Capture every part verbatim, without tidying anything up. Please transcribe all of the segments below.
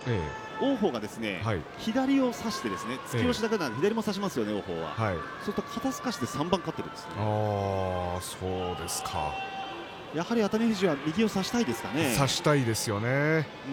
ええ、王鵬がですね、はい、左を差してですね、突き押しだけなら左も差しますよね、王鵬は。はい、そうすると肩透かしでさんばん勝ってるんですね。 ああ、そうですか。 やはり熱海富士は右を差したいですかね。 差したいですよね。うん、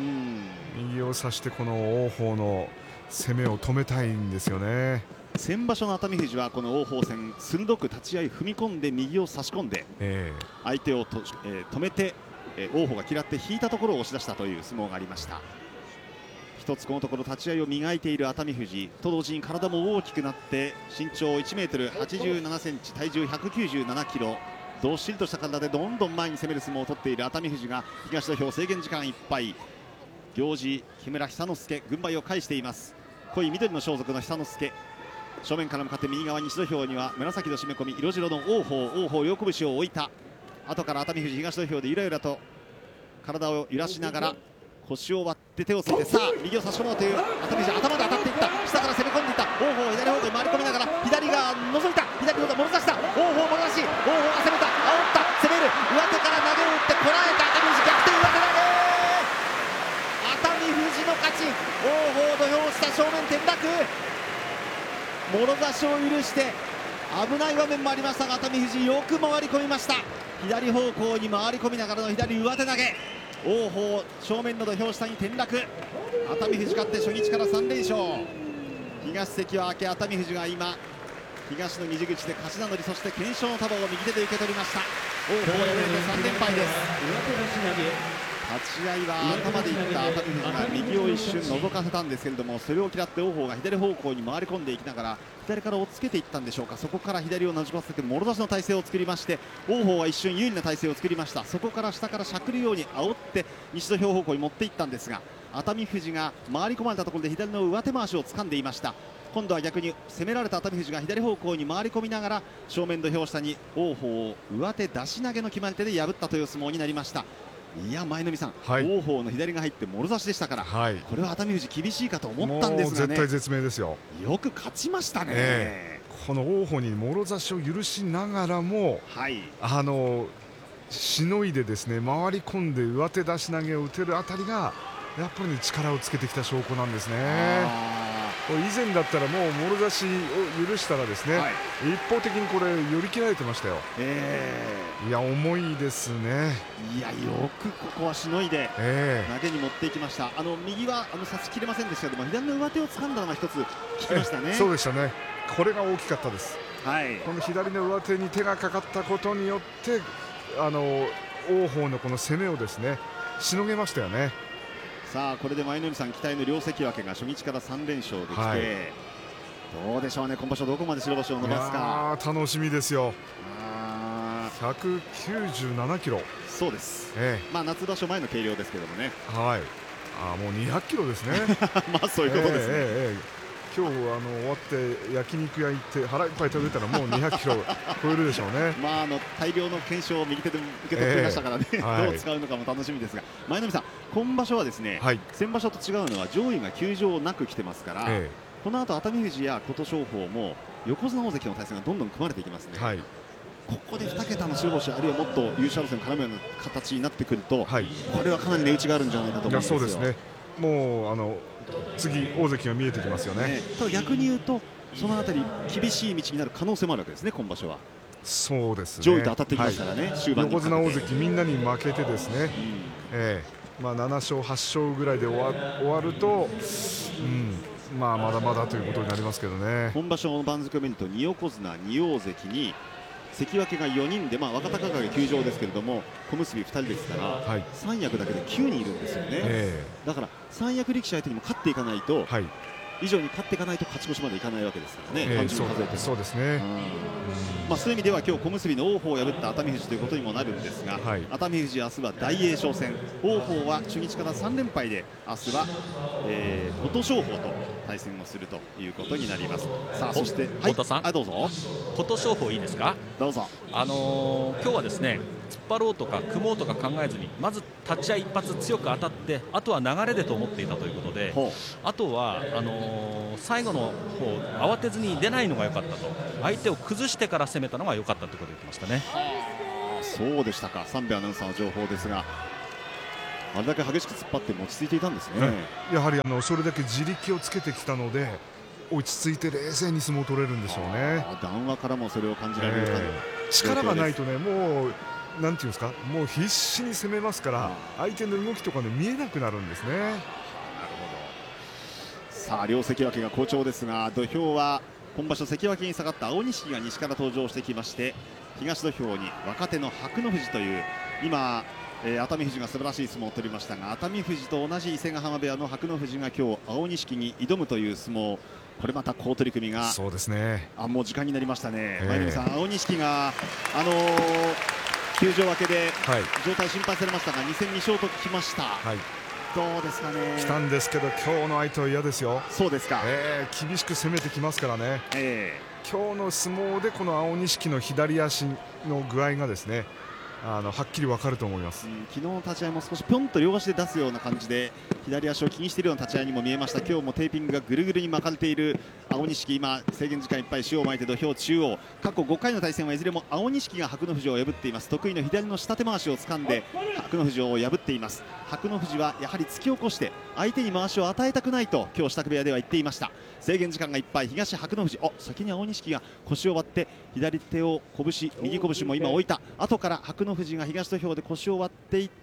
右を差してこの王鵬の攻めを止めたいんですよね。 先場所の熱海富士はこの王鵬戦鋭く立ち合い踏み込んで右を差し込んで、えー、相手をと、えー、止めて、えー、王鵬が嫌って引いたところを押し出したという相撲がありました。一つこのところ立ち合いを磨いている熱海富士と同時に体も大きくなって身長いちメートルはちじゅうななセンチ体重ひゃくきゅうじゅうななキロどっしりとした体でどんどん前に攻める相撲を取っている熱海富士が東土俵制限時間いっぱい行司木村寿之介軍配を返しています。濃い緑の装束の寿之介正面から向かって右側西土俵には紫の締め込み色白の王鵬王鵬両拳を置いた後から熱海富士東土俵でゆらゆらと体を揺らしながら腰を割って手をついてさあ右を差し込もうという熱海富士頭で当たっていった下から攻め込んでいった王鵬左方向に回り込みながら左が覗いた左の方がもろ差した王鵬もろ差し王鵬が攻めた煽った攻める上手から投げを打ってこらえた熱海富士逆転上手投げ熱海富士の勝ち王鵬土俵下正面転落もろ差しを許して危ない場面もありましたが熱海富士よく回り込みました。左方向に回り込みながらの左上手投げ王鵬正面の土俵下に転落熱海富士勝って初日からさん連勝東関は明け熱海富士が今東の虹口で勝ち名乗りそして懸賞の束を右手で受け取りました。王鵬敗れてさん連敗です。立ち合いは頭でいった熱海富士が右を一瞬覗かせたんですけれどもそれを嫌って王鵬が左方向に回り込んでいきながら左から押っつけていったんでしょうか。そこから左をなじませてもろ差しの体勢を作りまして王鵬は一瞬有利な体勢を作りました。そこから下からしゃくるように煽って西土俵方向に持っていったんですが熱海富士が回り込まれたところで左の上手回しを掴んでいました。今度は逆に攻められた熱海富士が左方向に回り込みながら正面土俵下に王鵬を上手出し投げの決まり手で破ったという相撲になりました。いや舞の海さん、はい、王鵬の左が入ってもろ差しでしたから、はい、これは熱海富士厳しいかと思ったんですがね絶対絶命ですよ。 よく勝ちましたね、 えー、この王鵬にもろ差しを許しながらも、はい、あのしのいでですね回り込んで上手出し投げを打てるあたりがやっぱり、ね、力をつけてきた証拠なんですね。以前だったらもうもろ差しを許したらですね、はい、一方的にこれ寄り切られてましたよ、えー、いや重いですね。 いやよくここはしのいで投げに持っていきました。あの右はあの差し切れませんでしたけども左の上手を掴んだのが一つ効きましたね。 そうでしたね。これが大きかったです、はい、この左の上手に手がかかったことによってあの王鵬のこの攻めをですねしのげましたよね。 さあこれで舞の海さん期待の両関脇が初日からさん連勝できて、はい、どうでしょうね今場所どこまで白星を伸ばすか楽しみですよ。ひゃくきゅうじゅうななキロそうです、ええ、まあ夏場所前の計量ですけどもね、はい、 あもうにひゃくキロですねまあそういうことですね、 ええええ今日あの終わって焼肉屋行って腹いっぱい食べたらもうにひゃくキロ超えるでしょうねまああの大量の懸賞を右手で受け取っていましたからね、えーはい、どう使うのかも楽しみですが舞の海さん今場所はですね、はい、先場所と違うのは上位が休場なく来てますから、えー、この後熱海富士や琴勝峰も横綱大関の対戦がどんどん組まれていきますね、はい、ここでに桁の白星あるいはもっと優勝戦を絡むような形になってくると、はい、これはかなり値打ちがあるんじゃないかと思うんですよ。 そうですね。もうあの次大関が見えてきますよね。ねただ逆に言うとそのあたり厳しい道になる可能性もあるわけですね今場所は。 そうですね。 上位と当たってきますからね、はい、終盤に横綱大関みんなに負けてですね、うんえーまあ、なな勝はち勝ぐらいで終わ、終わると、うんまあ、まだまだということになりますけどね。 今場所の番付を見るとに横綱に大関に関脇がよにんで、まあ、若隆景休場ですけれども小結ふたりですから、はい、三役だけできゅうにんいるんですよね、えー、だから三役力士相手にも勝っていかないと、はい、以上に勝っていかないと勝ち越しまでいかないわけですからね、えー、そうそうですね、 まあ、そういう意味では今日小結の王鵬を破った熱海富士ということにもなるんですが、はい、熱海富士明日は大栄翔戦王鵬は初日からさん連敗で明日は、えー、琴勝峰と対戦をするということになります。さあそして太田さん、 はい、どうぞ。 琴勝峰いいですか。 どうぞ。 あのー、今日はですね突っ張ろうとか組もうとか考えずにまず立ち合い一発強く当たってあとは流れでと思っていたということであとはあのー、最後の方慌てずに出ないのが良かったと相手を崩してから攻めたのが良かったということを言ってましたね。 そうでしたか。三瓶アナウンサーの情報ですがあれだけ激しく突っ張っても落ち着いていたんですね。 やはりあのそれだけ自力をつけてきたので落ち着いて冷静に相撲を取れるんでしょうね。 談話からもそれを感じられる、 えー、力がないとね、もうなんていうんですか、もう必死に攻めますから相手の動きとかね見えなくなるんですね。なるほど。 さあ両関脇が好調ですが、土俵は今場所関脇に下がった青錦が西から登場してきまして、東土俵に若手の伯乃富士という今、えー、熱海富士が素晴らしい相撲を取りましたが、熱海富士と同じ伊勢ヶ濱部屋の伯乃富士が今日青錦に挑むという相撲、これまた好取り組みが、 そうですね、 あもう時間になりましたね。 えー、 舞の海さん、青錦が、あのー、休場明けで状態心配されましたが、に戦に勝ときました。はい、どうですかね。 来たんですけど今日の相手は嫌ですよ。 そうですか、 えー、厳しく攻めてきますからね、えー、今日の相撲でこの青錦の左足の具合がですね、あのはっきり分かると思います、 うん、昨日の立ち合いも少しぴょんと両足で出すような感じで左足を気にしているような立ち合いにも見えました。今日もテーピングがぐるぐるに巻かれている青錦、今制限時間いっぱい塩を巻いて土俵中央、過去ごかいの対戦はいずれも青錦が伯乃富士を破っています。得意の左の下手回しを掴んで伯乃富士を破っています。伯乃富士はやはり突き起こして相手に回しを与えたくないと今日支度部屋では言っていました。制限時間がいっぱい、東伯乃富士、あ先に青錦が腰を割って左手を拳、右拳も今置いた後から伯乃富士が東土俵で腰を割っていって、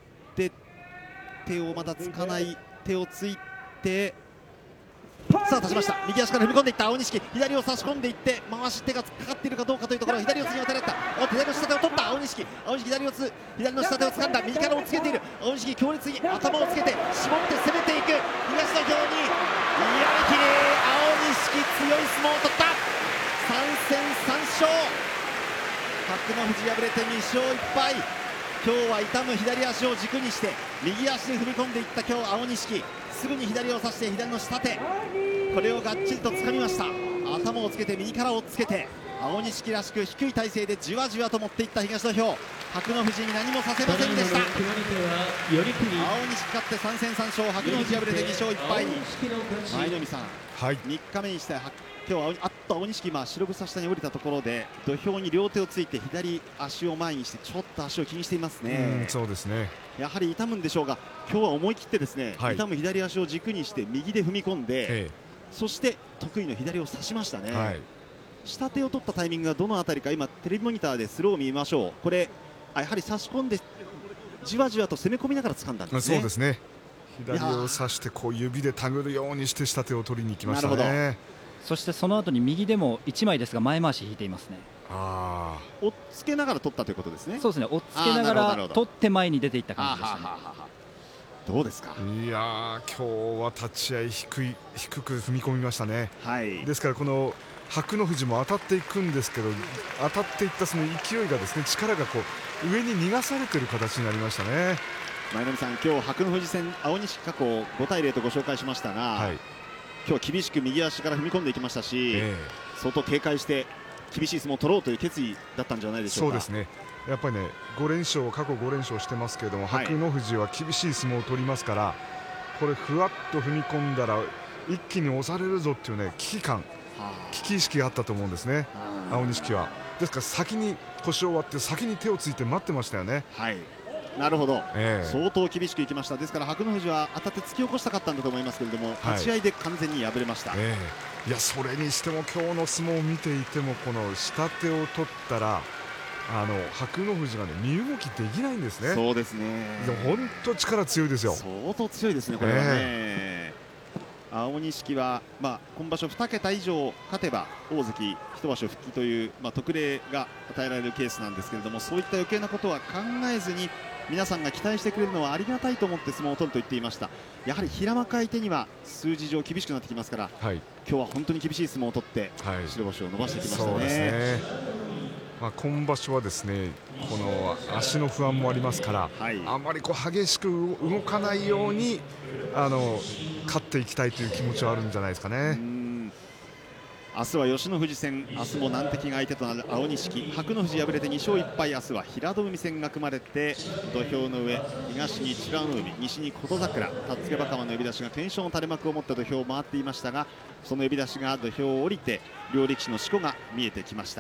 手をまだつかない、手をついて、さあ立ちました。右足から踏み込んでいった青錦、左を差し込んでいって回し手がかかっているかどうかというところ、左四つに渡られた、お左の下手を取った青錦、青錦左四つ、左の下手を掴んだ、右からもつけている青錦、強烈に頭をつけて絞って攻めていく東土俵に、やりきり青錦強い相撲を取った。さん戦さん勝、伯乃富士敗れてに勝いっぱい。今日は痛む左足を軸にして右足で踏み込んでいった今日青錦、すぐに左を差して左の下手、これをがっちりと掴みました。頭をつけて右からをつけて青錦らしく低い体勢でじわじわと持っていった東土俵、伯乃富士に何もさせませんでした。青錦勝ってさん戦さん勝、伯乃富士敗れてに勝いっぱいに。舞の海さん、はい、みっかめにして今日はあっと青錦、今白房下に降りたところで土俵に両手をついて左足を前にしてちょっと足を気にしていますね。 そうですね、 やはり痛むんでしょうが、今日は思い切ってですね、はい、痛む左足を軸にして右で踏み込んで、ええ、そして得意の左を差しましたね。はい、下手を取ったタイミングがどのあたりか、今テレビモニターでスローを見ましょう。これやはり差し込んでじわじわと攻め込みながら掴んだんですね。 そうですね、左を差してこう指で手繰るようにして下手を取りに行きましたね。 そしてその後に右でもいちまいですが前回し引いていますね。 ああ、押っつけながら取ったということですね。 そうですね、押っつけながら取って前に出ていった感じでしたね。 どうですか。 いや今日は立ち合い低い低く踏み込みましたね。はい、ですからこの伯乃富士も当たっていくんですけど、当たっていったその勢いがですね、力がこう上に逃がされている形になりましたね。 舞の海さん、今日伯乃富士戦青錦過去ごたいゼロとご紹介しましたが、はい、今日は厳しく右足から踏み込んでいきましたし、えー、相当警戒して厳しい相撲を取ろうという決意だったんじゃないでしょうか。 そうですね、やっぱりねご連勝、過去ご連勝してますけれども、はい、伯乃富士は厳しい相撲を取りますから、これふわっと踏み込んだら一気に押されるぞっていうね危機感、危機意識があったと思うんですね、青錦は。ですから先に腰を割って先に手をついて待ってましたよね。 はい、なるほど、えー、相当厳しくいきました。ですから伯乃富士は当たって突き起こしたかったんだと思いますけれども、はい、立ち合いで完全に敗れました。えー、いやそれにしても今日の相撲を見ていても、この下手を取ったらあの伯乃富士がね身動きできないんですね。 そうですね、 本当力強いですよ。 相当強いですね、これはね。えー青錦は、まあ、今場所にけた以上勝てば大関一場所復帰という、まあ、特例が与えられるケースなんですけれども、そういった余計なことは考えずに皆さんが期待してくれるのはありがたいと思って相撲を取ると言っていました。やはり平幕相手には数字上厳しくなってきますから、はい、今日は本当に厳しい相撲を取って白星を伸ばしてきましたね。はい、そうですね、 まあ、今場所はですねこの足の不安もありますから、はい、あまりこう激しく動かないようにあの勝っていきたいという気持ちはあるんじゃないですかね。 明日は吉野富士戦、明日も難敵が相手となる青錦、伯乃富士敗れてに勝いっぱい。明日は平戸海戦が組まれて、土俵の上東に美ノ海、西に琴櫻、たつけばかまの呼び出しがテンション垂れ幕を持って土俵を回っていましたが、その呼び出しが土俵を降りて両力士のしこが見えてきました。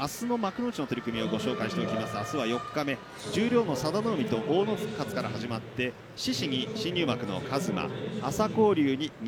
明日の幕内の取り組みをご紹介しておきます。明日はよっかめ、十両の佐田の海と大野復活から始まって、獅司に新入幕の一馬、朝紅龍に